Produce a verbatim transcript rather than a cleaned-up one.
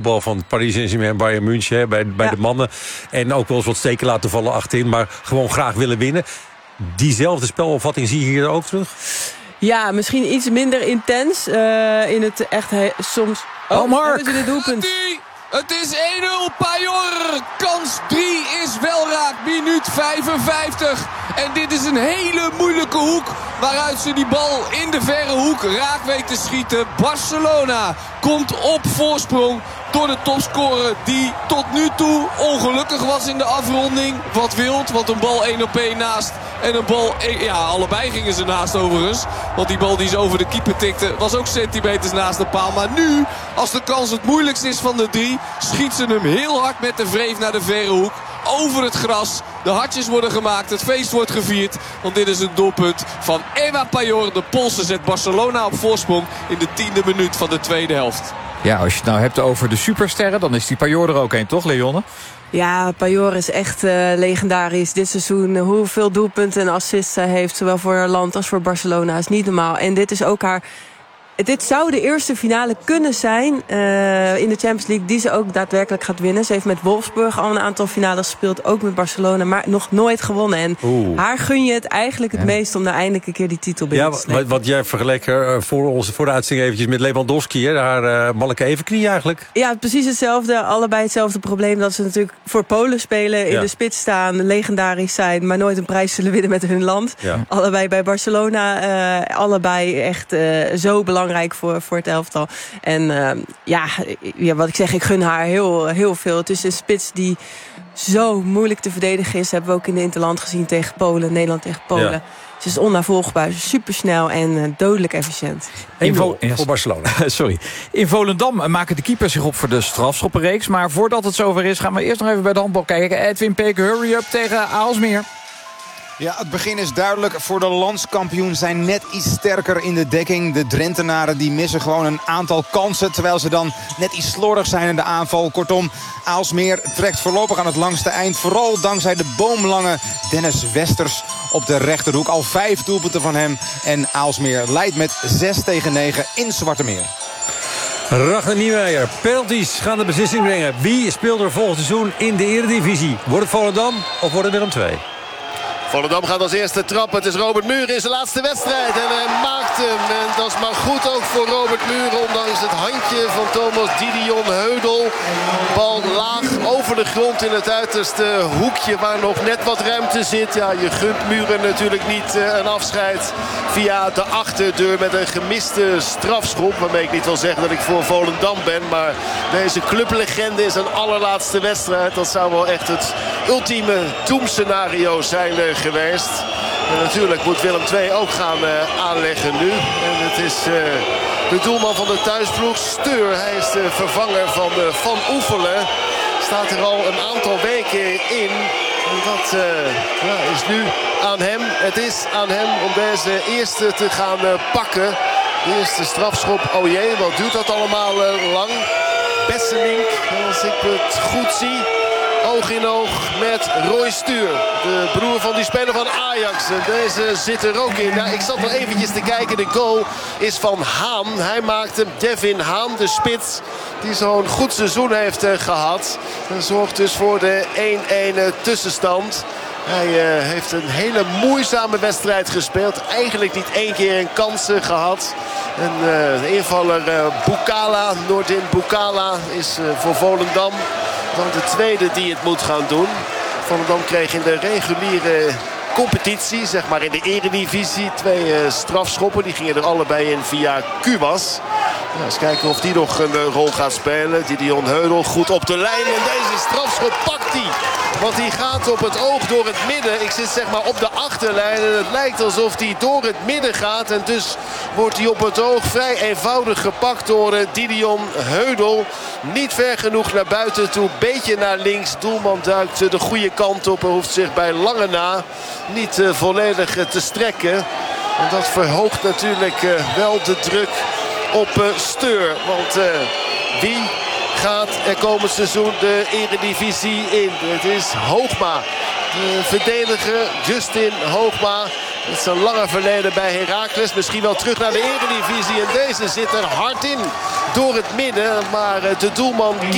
voetbal van Paris Saint-Germain en Bayern München. Hè, bij bij ja. de mannen. En ook wel eens wat steken laten vallen achterin. Maar gewoon graag willen winnen. Diezelfde spelopvatting zie je hier ook terug? Ja, misschien iets minder intens. Uh, in het echt he- soms... Oh, oh Mark! Het doelpunt. Het is één nul, Payor. Kans drie is wel raak. Minuut vijfenvijftig. En dit is een hele moeilijke hoek waaruit ze die bal in de verre hoek raak weet te schieten. Barcelona komt op voorsprong door de topscorer die tot nu toe ongelukkig was in de afronding. Wat wild, want een bal één op één naast. En een bal, ja, allebei gingen ze naast overigens. Want die bal die ze over de keeper tikte was ook centimeters naast de paal. Maar nu, als de kans het moeilijkst is van de drie, schiet ze hem heel hard met de vreef naar de verre hoek. Over het gras. De hartjes worden gemaakt. Het feest wordt gevierd. Want dit is een doelpunt van Eva Payor. De Poolse zet Barcelona op voorsprong in de tiende minuut van de tweede helft. Ja, als je het nou hebt over de supersterren, dan is die Payor er ook een, toch, Leonne? Ja, Payor is echt uh, legendarisch dit seizoen. Hoeveel doelpunten en assists zij heeft, zowel voor haar land als voor Barcelona, is niet normaal. En dit is ook haar... Dit zou de eerste finale kunnen zijn uh, in de Champions League die ze ook daadwerkelijk gaat winnen. Ze heeft met Wolfsburg al een aantal finales gespeeld, ook met Barcelona, maar nog nooit gewonnen. En Oeh. haar gun je het eigenlijk het ja. meest om nou eindelijk een keer die titel binnen te slepen. Ja, wat jij vergeleek uh, voor onze voor de uitzending eventjes met Lewandowski, hè, haar uh, mannelijke evenknie eigenlijk. Ja, precies hetzelfde. Allebei hetzelfde probleem dat ze natuurlijk voor Polen spelen, in ja. de spits staan, legendarisch zijn, maar nooit een prijs zullen winnen met hun land. Ja. Allebei bij Barcelona, uh, allebei echt uh, zo belangrijk. Voor, voor het elftal. En uh, ja, ja, wat ik zeg, ik gun haar heel, heel veel. Het is een spits die zo moeilijk te verdedigen is. Dat hebben we ook in de Interland gezien tegen Polen. Nederland tegen Polen. Ja. Ze is onnavolgbaar, supersnel en uh, dodelijk efficiënt. In Vo- yes. Voor Barcelona. Sorry. In Volendam maken de keepers zich op voor de strafschoppenreeks. Maar voordat het zover is, gaan we eerst nog even bij de handbal kijken. Edwin Peek, hurry up tegen Aalsmeer. Ja, het begin is duidelijk. Voor de landskampioen zijn net iets sterker in de dekking. De Drentenaren die missen gewoon een aantal kansen, terwijl ze dan net iets slordig zijn in de aanval. Kortom, Aalsmeer trekt voorlopig aan het langste eind. Vooral dankzij de boomlange Dennis Westers op de rechterhoek. Al vijf doelpunten van hem. En Aalsmeer leidt met zes tegen negen in Zwartemeer. Ragnar Niemeyer, penalties gaan de beslissing brengen. Wie speelt er volgend seizoen in de Eredivisie? Wordt het Volendam of wordt het Willem twee? Volendam gaat als eerste trappen. Het is Robert Muren in zijn laatste wedstrijd. En hij maakt hem. En dat is maar goed ook voor Robert Muren. Ondanks het handje van Thomas Didion Heudel. Bal laag over de grond in het uiterste hoekje waar nog net wat ruimte zit. Ja, je gunt Muren natuurlijk niet een afscheid via de achterdeur met een gemiste strafschop. Waarmee ik niet wil zeggen dat ik voor Volendam ben. Maar deze clublegende is een allerlaatste wedstrijd. Dat zou wel echt het ultieme doemscenario zijn geweest. En natuurlijk moet Willem twee ook gaan uh, aanleggen nu. En het is uh, de doelman van de thuisploeg, Steur. Hij is de vervanger van uh, Van Oefelen. Staat er al een aantal weken in. En dat uh, ja, is nu aan hem. Het is aan hem om deze eerste te gaan uh, pakken. De eerste strafschop. Oh jee, wat duurt dat allemaal uh, lang. Besselink, als ik het goed zie. Oog in oog met Roy Stuur. De broer van die speler van Ajax. En deze zit er ook in. Nou, ik zat wel eventjes te kijken. De goal is van Haan. Hij maakt hem. Devin Haan, de spits. Die zo'n goed seizoen heeft uh, gehad. En zorgt dus voor de één-één tussenstand. Hij uh, heeft een hele moeizame wedstrijd gespeeld. Eigenlijk niet één keer een kansen gehad. En uh, de invaller uh, Bukala, Noordin Bukala, is uh, voor Volendam dan de tweede die het moet gaan doen. Volendam kreeg in de reguliere competitie, zeg maar in de eredivisie, twee uh, strafschoppen. Die gingen er allebei in via Kubas. Nou, eens kijken of die nog een uh, rol gaat spelen. Didion Heudel goed op de lijn. En deze strafschop pakt hij. Want die gaat op het oog door het midden. Ik zit zeg maar op de achterlijn. En het lijkt alsof hij door het midden gaat. En dus wordt hij op het oog vrij eenvoudig gepakt door uh, Didion Heudel. Niet ver genoeg naar buiten toe. Beetje naar links. Doelman duikt uh, de goede kant op. En hoeft zich bij lange na niet uh, volledig uh, te strekken. En dat verhoogt natuurlijk uh, wel de druk op uh, Steur. Want uh, wie gaat er komend seizoen de eredivisie in? Het is Hoogma. De verdediger Justin Hoogma. Met zijn lange verleden bij Heracles. Misschien wel terug naar de eredivisie. En deze zit er hard in door het midden. Maar uh, de doelman